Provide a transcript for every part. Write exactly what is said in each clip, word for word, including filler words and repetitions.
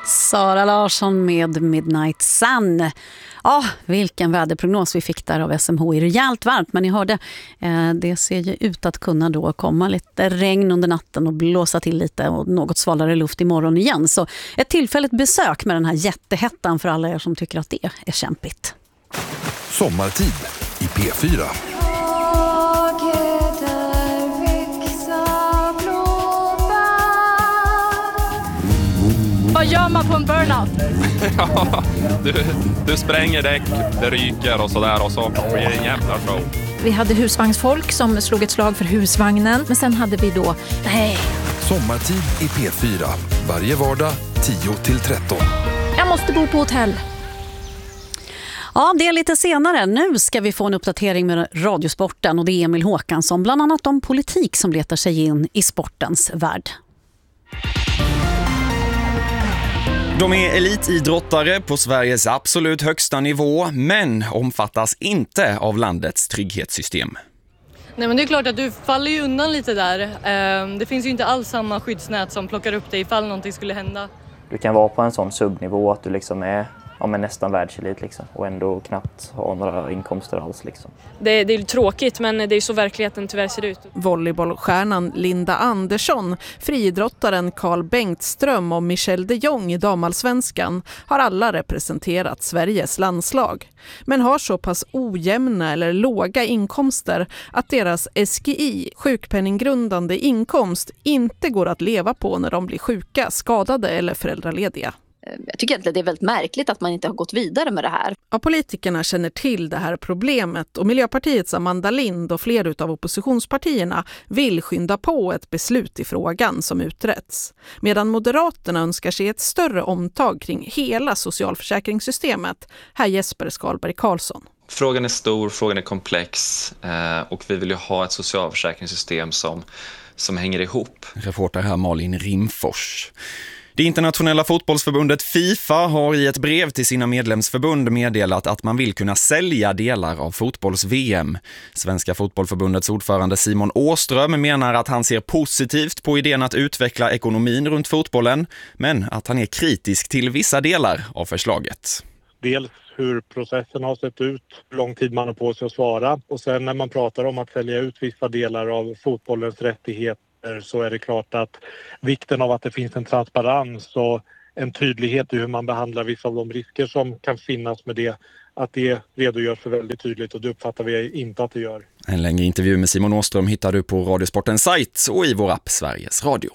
Sara Larsson med Midnight Sun. Ja, vilken väderprognos vi fick där av S M H I. Rejält varmt, men ni hörde, eh, det ser ju ut att kunna då komma lite regn under natten och blåsa till lite och något svalare luft imorgon igen. Så ett tillfälligt besök med den här jättehettan för alla er som tycker att det är kämpigt. Sommartid i P fyra. Vad gör man på en burnout? Ja, du, du spränger däck, det ryker och sådär och så blir det en jävla show. Vi hade husvagnsfolk som slog ett slag för husvagnen. Men sen hade vi då, nej. Sommartid i P fyra. Varje vardag tio till tretton. Jag måste bo på hotell. Ja, det är lite senare. Nu ska vi få en uppdatering med Radiosporten och det är Emil Håkansson, bland annat om politik som letar sig in i sportens värld. De är elitidrottare på Sveriges absolut högsta nivå, men omfattas inte av landets trygghetssystem. Nej, men det är klart att du faller ju undan lite där. Det finns ju inte alls samma skyddsnät som plockar upp dig ifall någonting skulle hända. Du kan vara på en sån subnivå att du liksom är, ja, men nästan världselit liksom, och ändå knappt ha några inkomster alls. Liksom. Det, det är tråkigt, men det är så verkligheten tyvärr ser ut. Volleybollstjärnan Linda Andersson, friidrottaren Carl Bengtström och Michelle de Jong i damallsvenskan har alla representerat Sveriges landslag. Men har så pass ojämna eller låga inkomster att deras S G I, sjukpenninggrundande inkomst, inte går att leva på när de blir sjuka, skadade eller föräldralediga. Jag tycker att det är väldigt märkligt att man inte har gått vidare med det här. Ja, politikerna känner till det här problemet och Miljöpartiets Amanda Lind och fler av oppositionspartierna vill skynda på ett beslut i frågan som uträtts. Medan Moderaterna önskar sig ett större omtag kring hela socialförsäkringssystemet. Här Jesper Skalberg Karlsson. Frågan är stor, frågan är komplex och vi vill ju ha ett socialförsäkringssystem som, som hänger ihop. Reporter här Malin Rimfors. Det internationella fotbollsförbundet FIFA har i ett brev till sina medlemsförbund meddelat att man vill kunna sälja delar av fotbolls-V M. Svenska fotbollförbundets ordförande Simon Åström menar att han ser positivt på idén att utveckla ekonomin runt fotbollen, men att han är kritisk till vissa delar av förslaget. Dels hur processen har sett ut, hur lång tid man har på sig att svara, och sen när man pratar om att sälja ut vissa delar av fotbollens rättigheter så är det klart att vikten av att det finns en transparens och en tydlighet i hur man behandlar vissa av de risker som kan finnas med det, att det redogörs för väldigt tydligt, och det uppfattar vi inte att det gör. En längre intervju med Simon Åström hittar du på Radiosportens sajt och i vår app Sveriges Radio.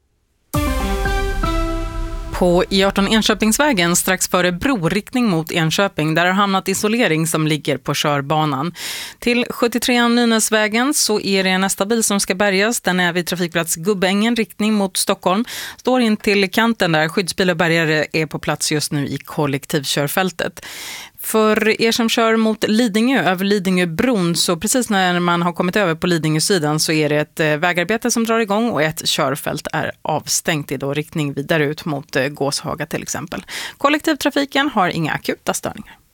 På E arton Enköpingsvägen strax före broriktning mot Enköping, där har hamnat isolering som ligger på körbanan. Till sjuttiotre Nynäsvägen så är det nästa bil som ska bärgas. Den är vid trafikplats Gubbängen, riktning mot Stockholm. Står in till kanten där. Skyddsbil och bärgare är på plats just nu i kollektivkörfältet. För er som kör mot Lidingö, över Lidingöbron, så precis när man har kommit över på Lidingö-sidan så är det ett vägarbete som drar igång och ett körfält är avstängt i då riktning vidare ut mot Gåshaga till exempel. Kollektivtrafiken har inga akuta störningar.